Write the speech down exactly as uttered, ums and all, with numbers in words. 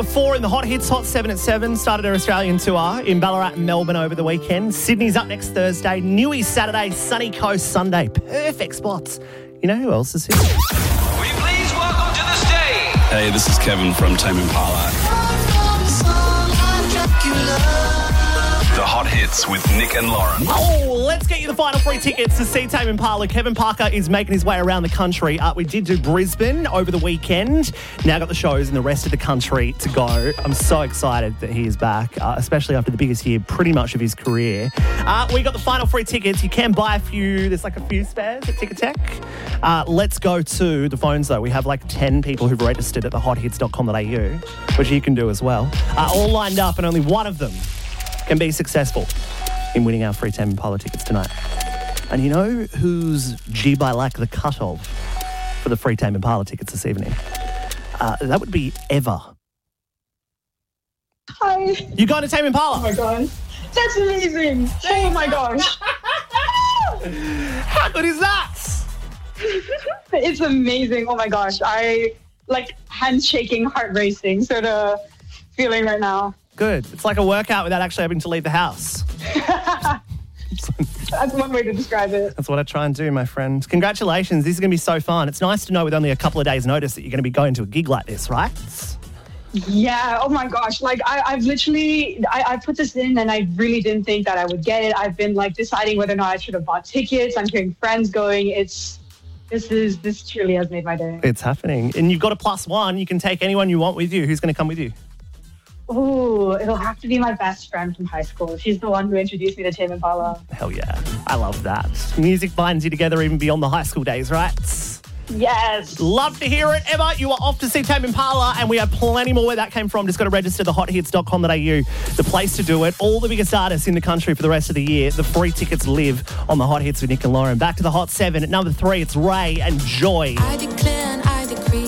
Four in the Hot Hits, Hot seven at seven. Started our Australian tour in Ballarat and Melbourne over the weekend. Sydney's up next Thursday. Newey Saturday. Sunny Coast Sunday. Perfect spots. You know who else is here? Will you please welcome to the stage? Hey, this is Kevin from Tame Impala. The Hot Hits with Nick and Lauren. Oh, let's get you the final free tickets to see Tame Impala. Kevin Parker is making his way around the country. Uh, we did do Brisbane over the weekend. Now got the shows in the rest of the country to go. I'm so excited that he is back, uh, especially after the biggest year pretty much of his career. Uh, we got the final free tickets. You can buy a few. There's like a few spares at Ticketek. Uh, let's go to the phones, though. We have like ten people who've registered at the hot hits dot com dot a u, which you can do as well. Uh, all lined up, and only one of them can be successful in winning our free Tame Impala tickets tonight. And you know who's G by like the cut-off for the free Tame Impala tickets this evening? Uh, that would be Eva. Hi. You going to Tame Impala? Oh my god. That's amazing. Oh my gosh. How good is that? It's amazing. Oh my gosh. I like hands shaking, heart racing sort of feeling right now. Good. It's like a workout without actually having to leave the house. That's one way to describe it. That's what I try and do, my friend. Congratulations. This is going to be so fun. It's nice to know with only a couple of days' notice that you're going to be going to a gig like this, right? Yeah. Oh my gosh. Like I, I've literally, I, I put this in and I really didn't think that I would get it. I've been like deciding whether or not I should have bought tickets. I'm hearing friends going. It's, this is, this truly has made my day. It's happening. And you've got a plus one. You can take anyone you want with you. Who's going to come with you? Ooh, it'll have to be my best friend from high school. She's the one who introduced me to Tame Impala. Hell yeah. I love that. Music binds you together even beyond the high school days, right? Yes. Love to hear it. Emma, you are off to see Tame Impala, and we have plenty more where that came from. Just got to register the hot hits dot com dot a u, the place to do it. All the biggest artists in the country for the rest of the year. The free tickets live on the Hot Hits with Nick and Lauren. Back to the Hot seven. At number three, it's Ray and Joy. I declare and I decree